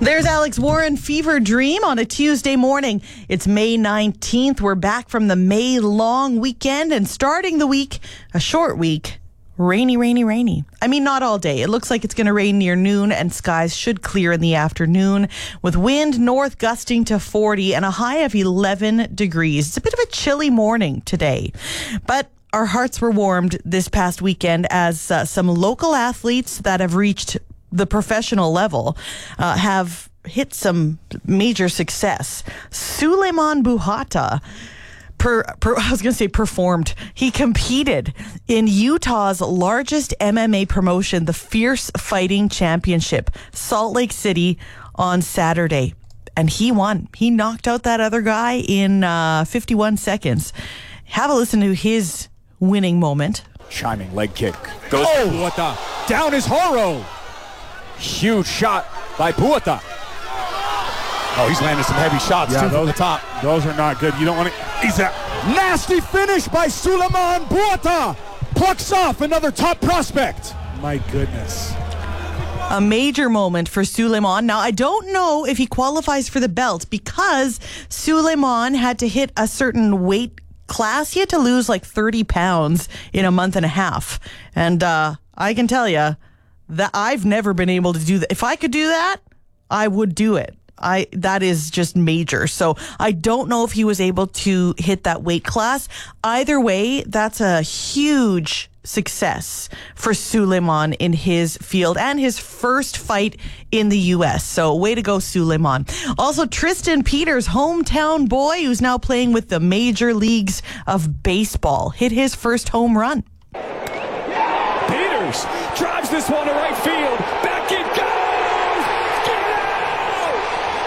There's Alex Warren, Fever Dream on a Tuesday morning. It's May 19th. We're back from the May long weekend and starting the week, a short week, rainy. I mean, not all day. It looks like it's going to rain near noon and skies should clear in the afternoon with wind north gusting to 40 and a high of 11 degrees. It's a bit of a chilly morning today, but our hearts were warmed this past weekend as some local athletes that have reached the professional level have hit some major success. Sulaiman Buhata performed. He competed in Utah's largest MMA promotion, the Fierce Fighting Championship, Salt Lake City, on Saturday. And he won. He knocked out that other guy in 51 seconds. Have a listen to his winning moment. Chiming leg kick. Goes Buhata. Down is Horo. Huge shot by Buhata. Oh, he's landing some heavy shots too from the top. Those are not good. You don't want to. He's a Nasty finish by Sulaiman Buhata. Plucks off another top prospect. My goodness. A major moment for Sulaiman. Now, I don't know if he qualifies for the belt because Sulaiman had to hit a certain weight class. He had to lose like 30 pounds in a month and a half. And I can tell you that I've never been able to do that. If I could do that, I would do it. That is just major. So I don't know if he was able to hit that weight class. Either way, that's a huge success for Sulaiman in his field and his first fight in the U.S. So way to go, Sulaiman. Also, Tristan Peters, hometown boy who's now playing with the major leagues of baseball, hit his first home run. Peters drives this one to right field. Back it goes! Get out!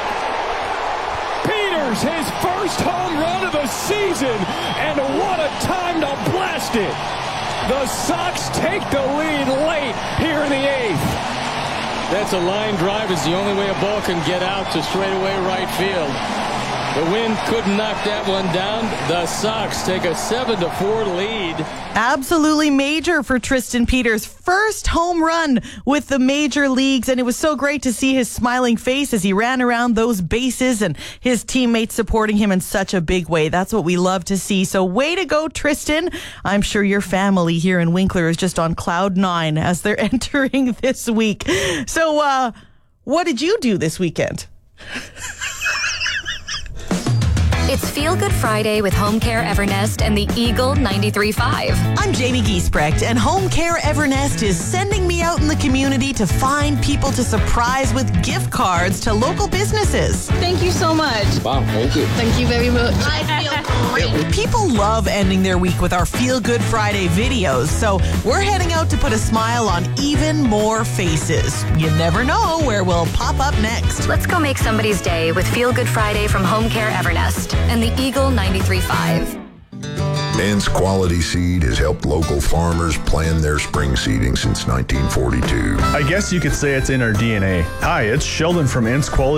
Peters, his first home run of the season, and what a time to blast it! The Sox take the lead late here in the eighth. That's a line drive. Is the only way a ball can get out to straightaway right field. The wind couldn't knock that one down. The Sox take a 7-4 lead. Absolutely major for Tristan Peters. First home run with the major leagues, and it was so great to see his smiling face as he ran around those bases and his teammates supporting him in such a big way. That's what we love to see. So way to go, Tristan. I'm sure your family here in Winkler is just on cloud 9 as they're entering this week. So what did you do this weekend? It's Feel Good Friday with Home Care Evernest and the Eagle 93.5. I'm Jamie Giesbrecht, and Home Care Evernest is sending me out in the community to find people to surprise with gift cards to local businesses. Thank you so much. Wow, thank you. Thank you very much. I feel great. People love ending their week with our Feel Good Friday videos, so we're heading out to put a smile on even more faces. You never know where we'll pop up next. Let's go make somebody's day with Feel Good Friday from Home Care Evernest and the Eagle 93.5. Nance Quality Seed has helped local farmers plan their spring seeding since 1942. I guess you could say it's in our DNA. Hi, it's Sheldon from Nance Quality